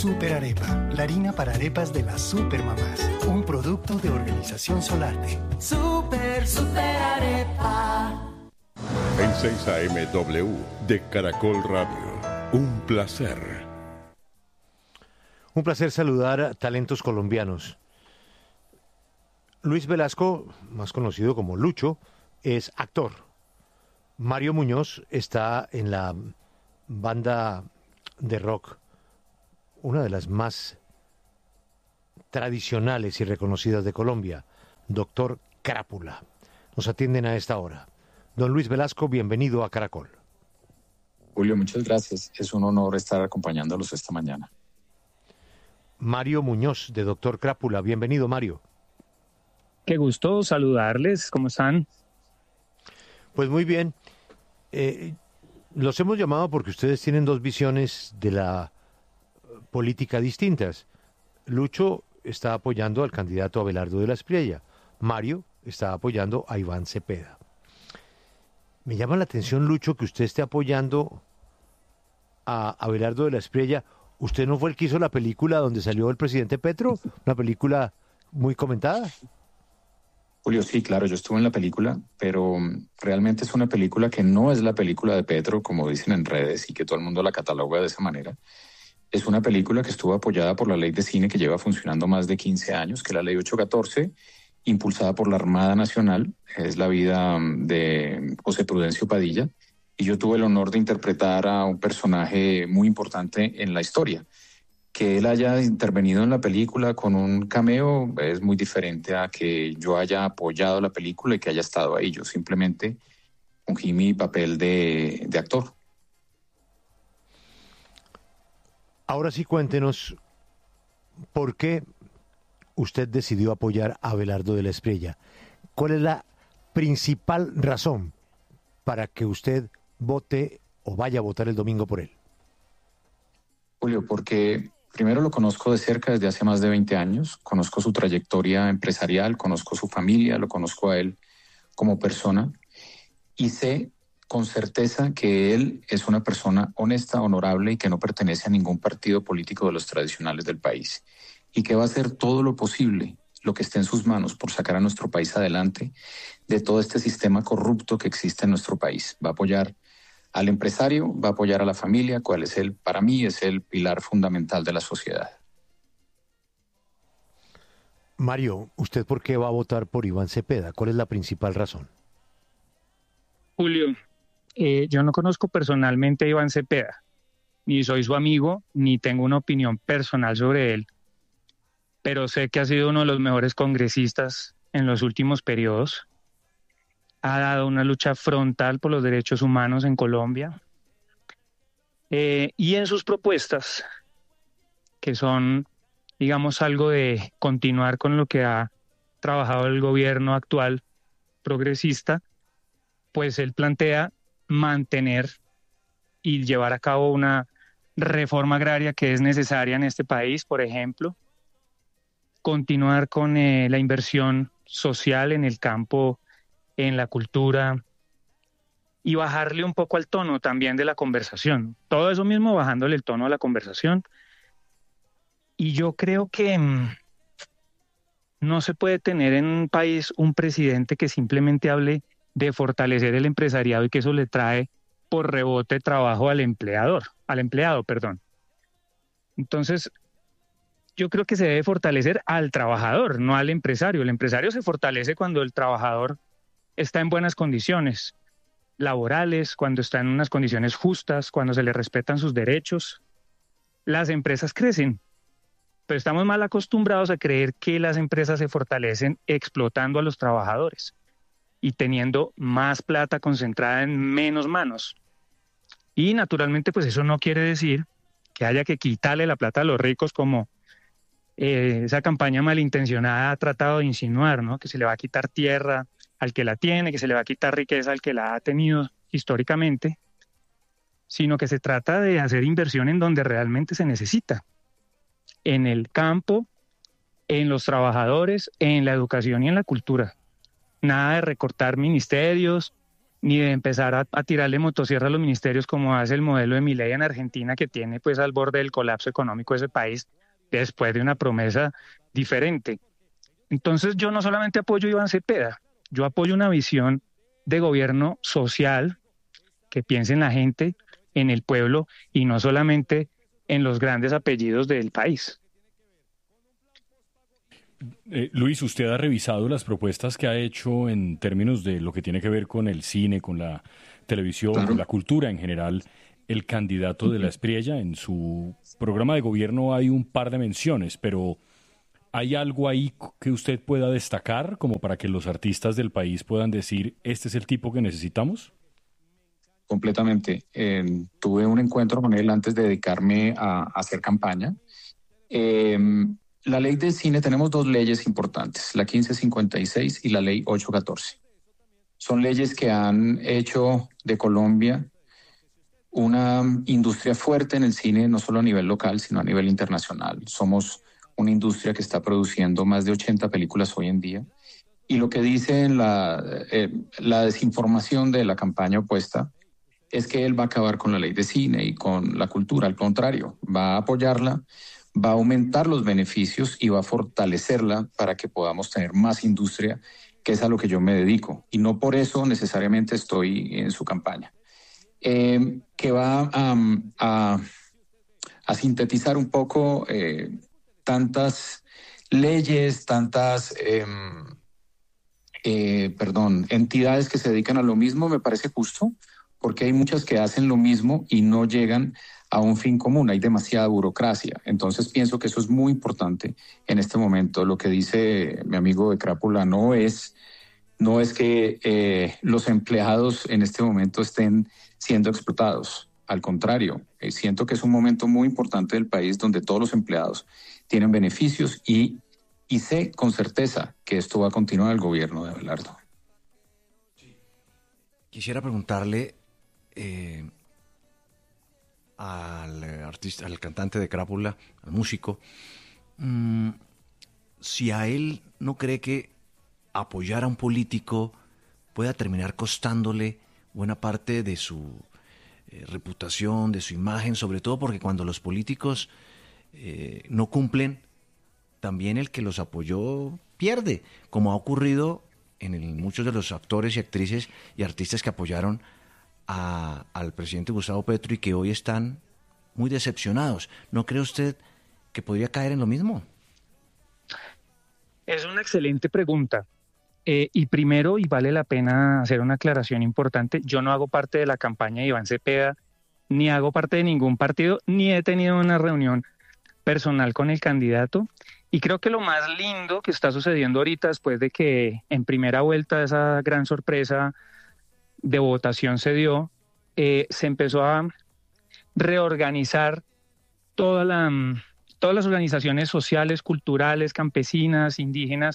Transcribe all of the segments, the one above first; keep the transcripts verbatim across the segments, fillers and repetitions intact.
Super Arepa, la harina para arepas de las supermamás. Un producto de Organización Solarte. Super, super arepa. En seis A M W de Caracol Radio. Un placer. Un placer saludar a talentos colombianos. Luis Velasco, más conocido como Lucho, es actor. Mario Muñoz está en la banda de rock, una de las más tradicionales y reconocidas de Colombia, Doctor Crápula. Nos atienden a esta hora. Don Luis Velasco, bienvenido a Caracol. Julio, muchas gracias. Es un honor estar acompañándolos esta mañana. Mario Muñoz, de Doctor Crápula. Bienvenido, Mario. Qué gusto saludarles. ¿Cómo están? Pues muy bien. Eh, los hemos llamado porque ustedes tienen dos visiones de la política distintas. Lucho está apoyando al candidato Abelardo de la Espriella. Mario está apoyando a Iván Cepeda. Me llama la atención, Lucho, que usted esté apoyando a Abelardo de la Espriella. ¿Usted no fue el que hizo la película donde salió el presidente Petro? Una película muy comentada. Julio, sí, claro, yo estuve en la película, pero realmente es una película que no es la película de Petro, como dicen en redes, y que todo el mundo la cataloga de esa manera. Es una película que estuvo apoyada por la ley de cine que lleva funcionando más de quince años, que es la ley ochocientos catorce, impulsada por la Armada Nacional. Es la vida de José Prudencio Padilla, y yo tuve el honor de interpretar a un personaje muy importante en la historia. Que él haya intervenido en la película con un cameo es muy diferente a que yo haya apoyado la película y que haya estado ahí. Yo simplemente fungí mi papel de, de actor. Ahora sí, cuéntenos por qué usted decidió apoyar a Abelardo de la Espriella. ¿Cuál es la principal razón para que usted vote o vaya a votar el domingo por él? Julio, porque primero lo conozco de cerca desde hace más de veinte años, conozco su trayectoria empresarial, conozco su familia, lo conozco a él como persona y sé con certeza que él es una persona honesta, honorable y que no pertenece a ningún partido político de los tradicionales del país y que va a hacer todo lo posible, lo que esté en sus manos por sacar a nuestro país adelante de todo este sistema corrupto que existe en nuestro país. Va a apoyar al empresario, va a apoyar a la familia, cuál es el, para mí es el pilar fundamental de la sociedad. Mario, ¿usted por qué va a votar por Iván Cepeda? ¿Cuál es la principal razón? Julio, eh, yo no conozco personalmente a Iván Cepeda, ni soy su amigo, ni tengo una opinión personal sobre él, pero sé que ha sido uno de los mejores congresistas en los últimos periodos. Ha dado una lucha frontal por los derechos humanos en Colombia. Eh, y en sus propuestas, que son, digamos, algo de continuar con lo que ha trabajado el gobierno actual progresista, pues él plantea mantener y llevar a cabo una reforma agraria que es necesaria en este país, por ejemplo, continuar con eh, la inversión social en el campo, en la cultura, y bajarle un poco al tono también de la conversación. Todo eso mismo bajándole el tono a la conversación. Y yo creo que mmm, no se puede tener en un país un presidente que simplemente hable de fortalecer el empresariado y que eso le trae por rebote trabajo al empleador, al empleado, perdón. Entonces, yo creo que se debe fortalecer al trabajador, no al empresario. El empresario se fortalece cuando el trabajador está en buenas condiciones laborales, cuando está en unas condiciones justas, cuando se le respetan sus derechos. Las empresas crecen, pero estamos mal acostumbrados a creer que las empresas se fortalecen explotando a los trabajadores y teniendo más plata concentrada en menos manos. Y naturalmente, pues eso no quiere decir que haya que quitarle la plata a los ricos como eh, esa campaña malintencionada ha tratado de insinuar, ¿no? Que se le va a quitar tierra al que la tiene, que se le va a quitar riqueza al que la ha tenido históricamente, sino que se trata de hacer inversión en donde realmente se necesita, en el campo, en los trabajadores, en la educación y en la cultura. Nada de recortar ministerios, ni de empezar a, a tirarle motosierra a los ministerios como hace el modelo de Milei en Argentina, que tiene pues al borde del colapso económico ese país después de una promesa diferente. Entonces yo no solamente apoyo a Iván Cepeda, yo apoyo una visión de gobierno social que piense en la gente, en el pueblo y no solamente en los grandes apellidos del país. Eh, Luis, usted ha revisado las propuestas que ha hecho en términos de lo que tiene que ver con el cine, con la televisión, claro, con la cultura en general. El candidato de la Espriella, en su programa de gobierno hay un par de menciones, pero ¿hay algo ahí que usted pueda destacar como para que los artistas del país puedan decir, este es el tipo que necesitamos? Completamente. Eh, tuve un encuentro con él antes de dedicarme a, a hacer campaña. Eh, la ley de cine, tenemos dos leyes importantes, la quince cincuenta y seis y la ley ocho catorce. Son leyes que han hecho de Colombia una industria fuerte en el cine, no solo a nivel local, sino a nivel internacional. Somos una industria que está produciendo más de ochenta películas hoy en día. Y lo que dice en la, eh, la desinformación de la campaña opuesta es que él va a acabar con la ley de cine y con la cultura. Al contrario, va a apoyarla, va a aumentar los beneficios y va a fortalecerla para que podamos tener más industria, que es a lo que yo me dedico. Y no por eso necesariamente estoy en su campaña. Eh, que va a, a, a sintetizar un poco eh, tantas leyes, tantas eh, eh, perdón, entidades que se dedican a lo mismo, me parece justo, porque hay muchas que hacen lo mismo y no llegan a un fin común, hay demasiada burocracia. Entonces pienso que eso es muy importante en este momento. Lo que dice mi amigo de Crápula no es, no es que eh, los empleados en este momento estén siendo explotados. Al contrario, eh, siento que es un momento muy importante del país donde todos los empleados tienen beneficios y, y sé con certeza que esto va a continuar el gobierno de Abelardo. Quisiera preguntarle eh, al artista, al cantante de Crápula, al músico, mmm, si a él no cree que apoyar a un político pueda terminar costándole buena parte de su eh, reputación, de su imagen, sobre todo porque cuando los políticos eh, no cumplen, también el que los apoyó pierde, como ha ocurrido en el, muchos de los actores y actrices y artistas que apoyaron a, al presidente Gustavo Petro y que hoy están muy decepcionados. ¿No cree usted que podría caer en lo mismo? Es una excelente pregunta. Eh, y primero, y vale la pena hacer una aclaración importante, yo no hago parte de la campaña de Iván Cepeda, ni hago parte de ningún partido, ni he tenido una reunión personal con el candidato. Y creo que lo más lindo que está sucediendo ahorita, después de que en primera vuelta esa gran sorpresa de votación se dio, eh, se empezó a reorganizar toda la, todas las organizaciones sociales, culturales, campesinas, indígenas,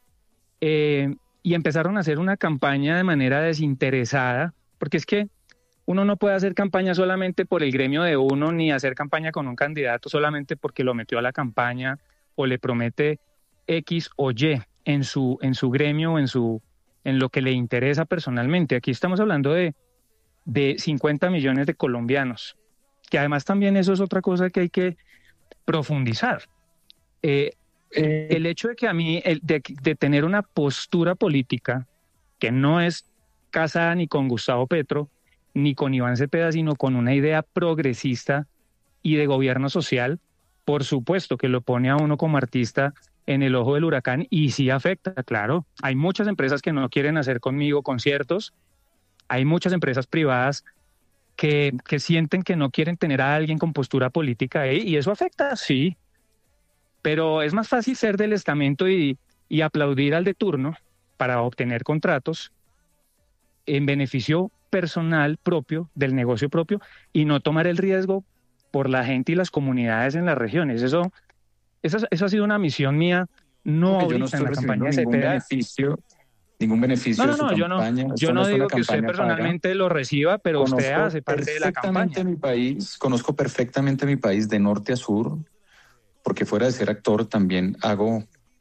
eh, y empezaron a hacer una campaña de manera desinteresada, porque es que uno no puede hacer campaña solamente por el gremio de uno, ni hacer campaña con un candidato solamente porque lo metió a la campaña o le promete X o Y en su, en su gremio o en, su, en lo que le interesa personalmente. Aquí estamos hablando de, de cincuenta millones de colombianos, que además también eso es otra cosa que hay que profundizar. Eh, eh, el hecho de que a mí, el, de, de tener una postura política que no es casada ni con Gustavo Petro, ni con Iván Cepeda, sino con una idea progresista y de gobierno social, por supuesto que lo pone a uno como artista en el ojo del huracán y sí afecta, claro. Hay muchas empresas que no quieren hacer conmigo conciertos, hay muchas empresas privadas que, que sienten que no quieren tener a alguien con postura política ahí, y eso afecta, sí. Pero es más fácil ser del estamento y, y aplaudir al de turno para obtener contratos en beneficio personal propio, del negocio propio, y no tomar el riesgo por la gente y las comunidades en las regiones. Eso, eso, eso ha sido una misión mía, no Porque ahorita yo no estoy en la campaña de ningún Cepeda. beneficio, ningún beneficio No, no, de su no, yo no, campaña. yo Esto no es una digo que usted campaña personalmente paga. lo reciba, pero Conozco usted hace parte de la perfectamente campaña. mi país, conozco perfectamente mi país de norte a sur, porque fuera de ser actor también hago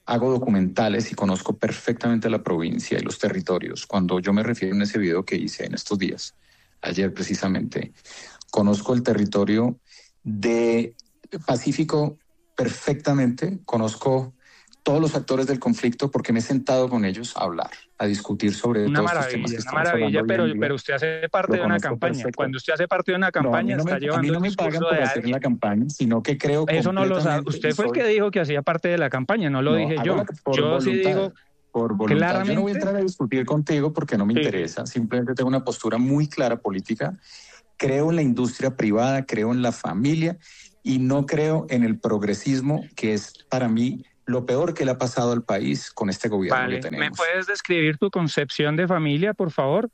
hago documentales y conozco perfectamente la provincia y los territorios. Cuando yo me refiero en ese video que hice en estos días, ayer precisamente, conozco el territorio de Pacífico perfectamente, conozco todos los actores del conflicto porque me he sentado con ellos a hablar, a discutir sobre una todos estos maravilla, temas que una estamos maravilla, hablando pero, hoy en día. pero usted hace parte Lo de una conozco campaña. perfecto. Cuando usted hace parte de una campaña, No, a mí no está me, a llevando mí no un me discurso pagan por de hacer alguien. la campaña, sino que creo Eso no lo sabe. completamente Usted y fue el soy- que dijo que hacía parte de la campaña, no lo No, dije hago yo. la- por Yo sí voluntad, digo por voluntad. Yo no voy a claramente. entrar a discutir contigo porque no me Sí. interesa. Simplemente tengo una postura muy clara política. Creo en la industria privada, creo en la familia y no creo en el progresismo, que es para mí lo peor que le ha pasado al país con este gobierno Vale, que ¿me tenemos. puedes describir tu concepción de familia, por favor?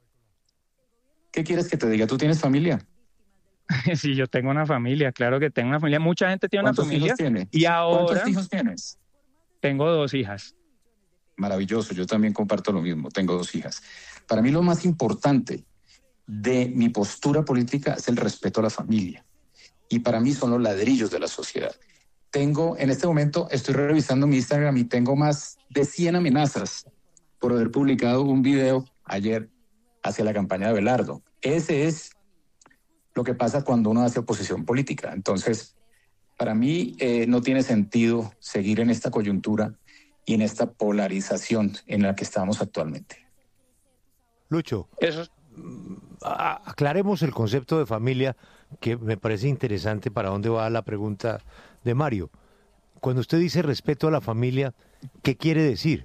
¿Qué quieres que te diga? ¿Tú tienes familia? Sí, yo tengo una familia, claro que tengo una familia. Mucha gente tiene una ¿Cuántos familia hijos tienes? y ahora ¿Cuántos hijos tienes? tengo dos hijas. Maravilloso, yo también comparto lo mismo, tengo dos hijas. Para mí lo más importante de mi postura política es el respeto a la familia. Y para mí son los ladrillos de la sociedad. Tengo, en este momento, estoy revisando mi Instagram y tengo más de cien amenazas por haber publicado un video ayer hacia la campaña de Abelardo. Ese es lo que pasa cuando uno hace oposición política. Entonces, para mí eh, no tiene sentido seguir en esta coyuntura y en esta polarización en la que estamos actualmente. Lucho, Eso es- a- aclaremos el concepto de familia, que me parece interesante para dónde va la pregunta de Mario. Cuando usted dice respeto a la familia, ¿qué quiere decir?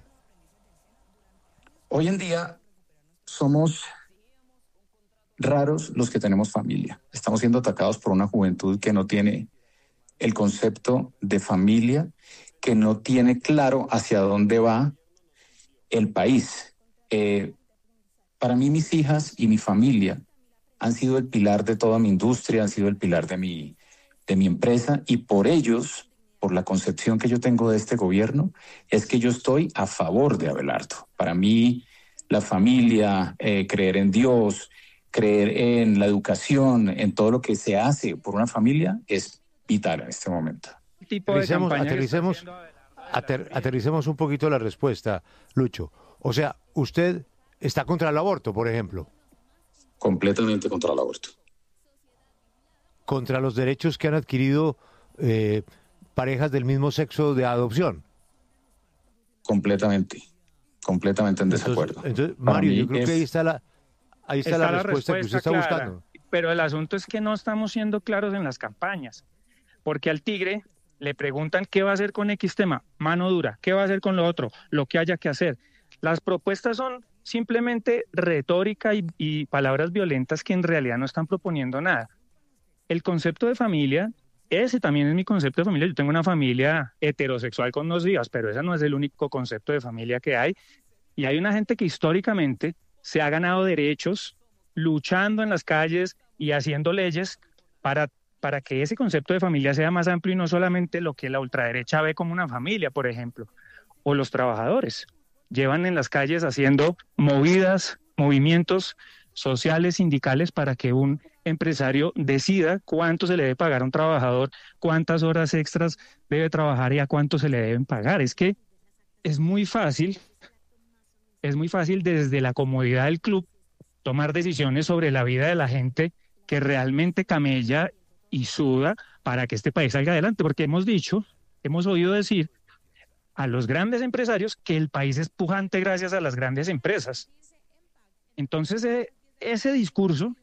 Hoy en día somos raros los que tenemos familia. Estamos siendo atacados por una juventud que no tiene el concepto de familia, que no tiene claro hacia dónde va el país. Eh, para mí, mis hijas y mi familia han sido el pilar de toda mi industria, han sido el pilar de mi, de mi empresa, y por ellos, por la concepción que yo tengo de este gobierno, es que yo estoy a favor de Abelardo. Para mí, la familia, eh, creer en Dios, creer en la educación, en todo lo que se hace por una familia, es vital en este momento. tipo de Aterricemos, campaña que está aterricemos, haciendo Abelardo de la ater- familia. aterricemos un poquito la respuesta, Lucho. O sea, usted está contra el aborto, por ejemplo, Completamente contra el aborto. contra los derechos que han adquirido eh, parejas del mismo sexo de adopción. Completamente. Completamente en desacuerdo. Entonces, entonces, Para Mario, mí yo creo es- que ahí está la, ahí está la respuesta, que usted está clara, buscando. Pero el asunto es que no estamos siendo claros en las campañas, porque al tigre le preguntan qué va a hacer con X tema, mano dura, qué va a hacer con lo otro, lo que haya que hacer. Las propuestas son simplemente retórica y, y palabras violentas que en realidad no están proponiendo nada. El concepto de familia, ese también es mi concepto de familia. Yo tengo una familia heterosexual con dos hijas, pero ese no es el único concepto de familia que hay. Y hay una gente que históricamente se ha ganado derechos luchando en las calles y haciendo leyes para, para que ese concepto de familia sea más amplio y no solamente lo que la ultraderecha ve como una familia, por ejemplo, o los trabajadores. Llevan en las calles haciendo movidas, movimientos sociales, sindicales, para que un empresario decida cuánto se le debe pagar a un trabajador, cuántas horas extras debe trabajar y a cuánto se le deben pagar. Es que es muy fácil, es muy fácil desde la comodidad del club tomar decisiones sobre la vida de la gente que realmente camella y suda para que este país salga adelante, porque hemos dicho, hemos oído decir a los grandes empresarios que el país es pujante gracias a las grandes empresas. Entonces, eh, ese discurso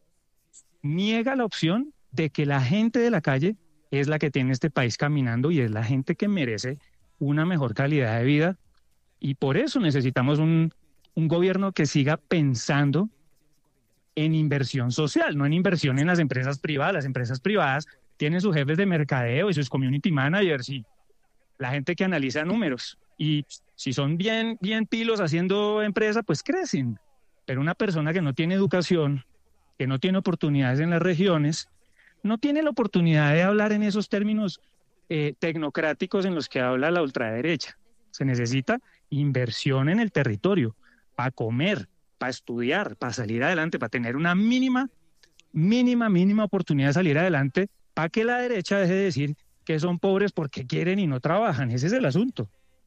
niega la opción de que la gente de la calle es la que tiene este país caminando y es la gente que merece una mejor calidad de vida, y por eso necesitamos un, un gobierno que siga pensando en inversión social, no en inversión en las empresas privadas. Las empresas privadas tienen sus jefes de mercadeo y sus community managers y la gente que analiza números, y si son bien, bien pilos haciendo empresa, pues crecen. Pero una persona que no tiene educación, que no tiene oportunidades en las regiones, no tiene la oportunidad de hablar en esos términos eh, tecnocráticos en los que habla la ultraderecha. Se necesita inversión en el territorio, para comer, para estudiar, para salir adelante, para tener una mínima, mínima, mínima oportunidad de salir adelante, para que la derecha deje de decir que son pobres porque quieren y no trabajan. Ese es el asunto.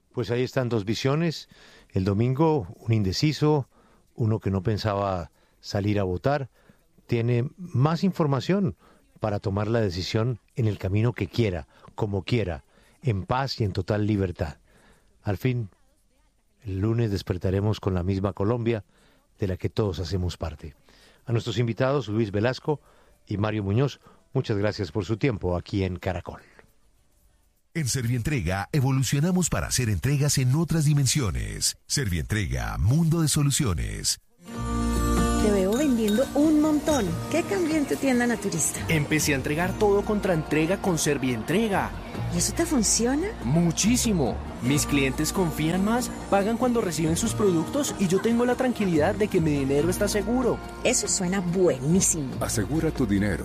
Pues ahí están dos visiones. El domingo, un indeciso, uno que no pensaba salir a votar, tiene más información para tomar la decisión en el camino que quiera, como quiera, en paz y en total libertad. Al fin, el lunes despertaremos con la misma Colombia de la que todos hacemos parte. A nuestros invitados, Luis Velasco y Mario Muñoz, muchas gracias por su tiempo aquí en Caracol. En Servientrega evolucionamos para hacer entregas en otras dimensiones. Servientrega, mundo de soluciones. Te veo vendiendo un montón. ¿Qué cambió en tu tienda naturista? Empecé a entregar todo contra entrega con Servientrega. ¿Y eso te funciona? Muchísimo. Mis clientes confían más, pagan cuando reciben sus productos y yo tengo la tranquilidad de que mi dinero está seguro. Eso suena buenísimo. Asegura tu dinero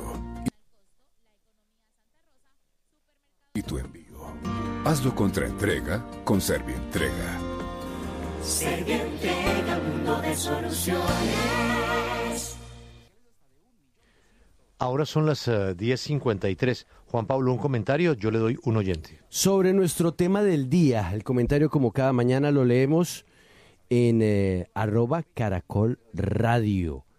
y tu envío. Hazlo contra entrega con Servientrega. Servientrega, mundo de soluciones. Ahora son las uh, diez cincuenta y tres. Juan Pablo, un comentario, yo le doy un oyente. Sobre nuestro tema del día, el comentario como cada mañana lo leemos en eh, arroba Caracol Radio.